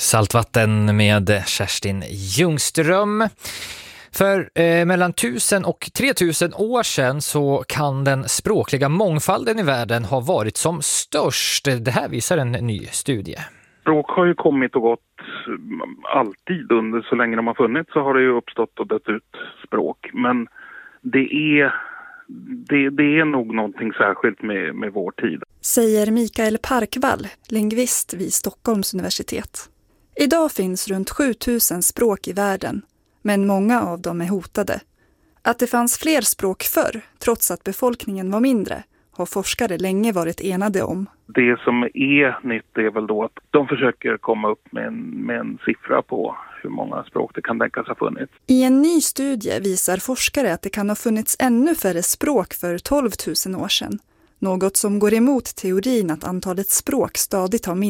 Saltvatten med Kerstin Ljungström. För mellan 1000 och 3000 år sedan så kan den språkliga mångfalden i världen ha varit som störst. Det här visar en ny studie. Språk har ju kommit och gått alltid under så länge de har funnits, så har det ju uppstått och dött ut språk. Men det är nog någonting särskilt med vår tid. Säger Mikael Parkvall, lingvist vid Stockholms universitet. Idag finns runt 7000 språk i världen, men många av dem är hotade. Att det fanns fler språk förr, trots att befolkningen var mindre, har forskare länge varit enade om. Det som är nytt är väl då att de försöker komma upp med en siffra på hur många språk det kan tänkas ha funnits. I en ny studie visar forskare att det kan ha funnits ännu färre språk för 12 000 år sedan. Något som går emot teorin att antalet språk stadigt har minskat.